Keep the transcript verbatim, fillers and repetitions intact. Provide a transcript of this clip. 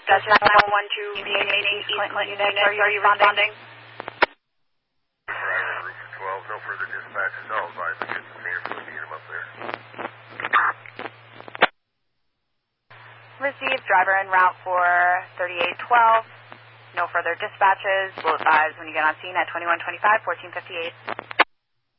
Dispatch nine one two remaining East Clinton unit. Are you responding? Driver Roof twelve, no further dispatches. I'll advise the kids from here so we can get them up there. Received. Driver en route for thirty-eight twelve. No further dispatches. Will advise when you get on scene at twenty-one twenty-five, fourteen fifty-eight.